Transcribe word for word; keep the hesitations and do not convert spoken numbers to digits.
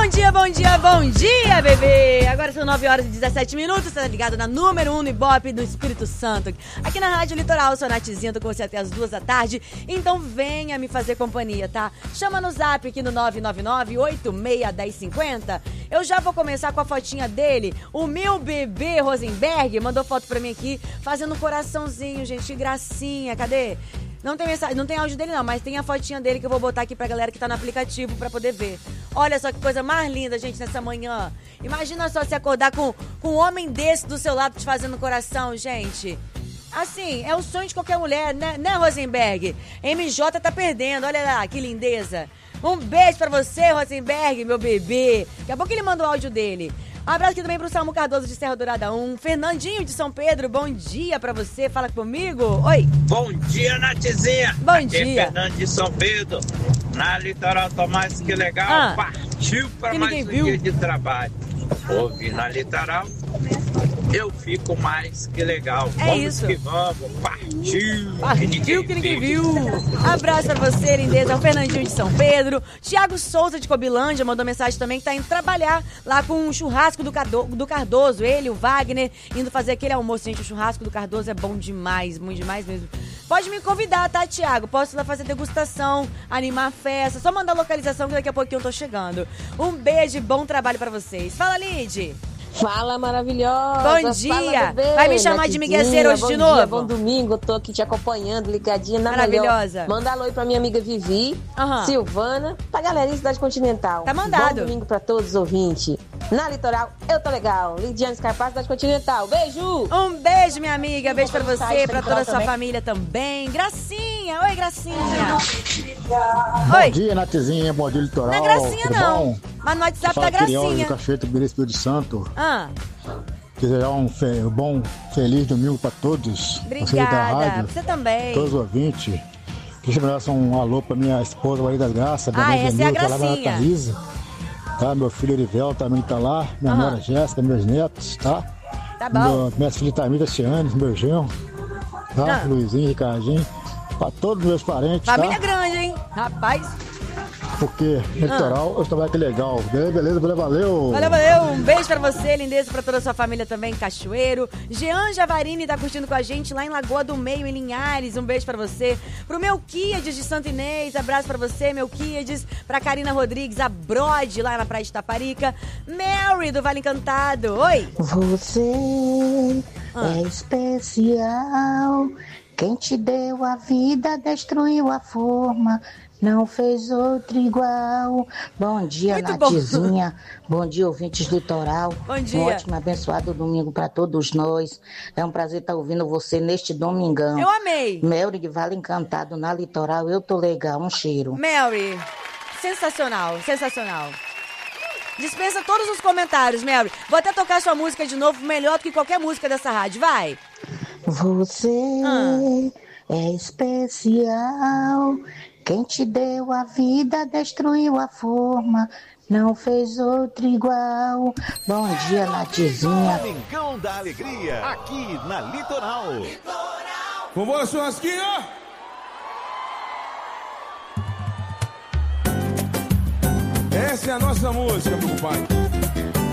dia, bom dia, bom dia, bebê! Agora são nove horas e dezessete minutos, você tá ligado na número um no Ibope do Espírito Santo. Aqui na Rádio Litoral, sou a Natizinha, tô com você até as duas da tarde, então venha me fazer companhia, tá? Chama no zap aqui no nove nove nove, oito seis um zero cinco zero. Eu já vou começar com a fotinha dele, o meu bebê Rosenberg mandou foto pra mim aqui, fazendo um coraçãozinho, gente, que gracinha, cadê? Não tem mensagem, não tem áudio dele não, mas tem a fotinha dele que eu vou botar aqui pra galera que tá no aplicativo pra poder ver. Olha só que coisa mais linda, gente, nessa manhã. Imagina só se acordar com, com um homem desse do seu lado te fazendo coração, gente. Assim, é o sonho de qualquer mulher, né, né, Rosenberg? M J tá perdendo, olha lá, que lindeza. Um beijo pra você, Rosenberg, meu bebê. Daqui a pouco ele manda o áudio dele. Um abraço aqui também pro Samu Cardoso de Serra Dourada um. Fernandinho de São Pedro, bom dia pra você. Fala comigo. Oi. Bom dia, Natizinha. Bom Aqui dia. É Fernando de São Pedro. Na Litoral Tomás, que legal. Ah. Partiu pra Que mais ninguém um viu. dia de trabalho. Ouvi na Litoral, eu fico mais que legal. É vamos isso. que vamos. Partiu. Partiu que ninguém viu. Abraço pra você, lindeza. O Fernandinho de São Pedro. Tiago Souza de Cobilândia mandou mensagem também que tá indo trabalhar lá com um churrasco do, Cardo, do Cardoso. Ele, o Wagner, indo fazer aquele almoço. Gente, o churrasco do Cardoso é bom demais, muito demais mesmo. Pode me convidar, tá, Tiago? Posso ir lá fazer degustação, animar a festa. Só mandar a localização que daqui a pouquinho eu tô chegando. Um beijo e bom trabalho pra vocês. Fala, Lid. Fala, maravilhosa. Bom dia. Fala, bebê. Vai me chamar de migueceira hoje bom de dia, novo? Bom domingo, tô aqui te acompanhando, ligadinha na Maravilhosa. melhor. Manda alô aí pra minha amiga Vivi, Aham. Silvana, pra galerinha da Cidade Continental. Tá mandado. Bom domingo pra todos os ouvintes. Na Litoral, eu tô legal. Lidiane Scarpazzi, Cidade Continental. Beijo! Um beijo, minha amiga. Beijo pra você, mensagem pra pra toda a entrar sua também. família também. Gracinha. Oi, Gracinha. Bom Oi. dia, Natizinha. Bom dia, Litoral. Não é Gracinha, Tudo não. bom? Mas no WhatsApp Fala tá Quiriol do Gracinha. Cachoeiro do Espírito Santo. Ah, Desejar um fe- bom, feliz domingo para todos. Vocês da obrigada. rádio, Você também. todos os ouvintes. Queria mandar um alô para minha esposa, Maria das Graças. Ah, minha mãe essa é a Genilda, lá na Gracinha. Thaís, tá? Meu filho Erivel também tá lá. Minha Aham. nora Jéssica, meus netos, tá? Tá bom. Meu, minhas filhas Tamita, Ciane, meu genro, tá? Ah. Luizinho, Ricardinho. Para todos os meus parentes, Família tá? grande, hein? Rapaz. Porque no litoral eu trabalho que legal. Beleza, beleza, valeu. Valeu, valeu. Um beijo pra você, lindeza, pra toda a sua família também, Cachoeiro. Jean Javarini tá curtindo com a gente lá em Lagoa do Meio, em Linhares. Um beijo pra você. Pro Melquíades de Santo Inês, abraço pra você, Melquíades. Pra Karina Rodrigues, a Brode, lá na Praia de Taparica. Mary, do Vale Encantado. Oi. Você Ah. é especial. Quem te deu a vida destruiu a forma. Não fez outro igual. Bom dia, Muito bom. Natizinha. Bom dia, ouvintes do Litoral. Bom dia. Um ótimo, abençoado domingo para todos nós. É um prazer estar ouvindo você neste domingão. Eu amei. Melry de Vale Encantado, na Litoral. Eu tô legal. Um cheiro. Mary, sensacional, sensacional. Dispensa todos os comentários, Mary. Vou até tocar sua música de novo, melhor do que qualquer música dessa rádio, vai. Você Ah. é especial. Quem te deu a vida destruiu a forma. Não fez outro igual. Bom dia, Natizinha. Domingão da Alegria, aqui na Litoral. Vambora, churrasquinho! Essa é a nossa música, meu pai.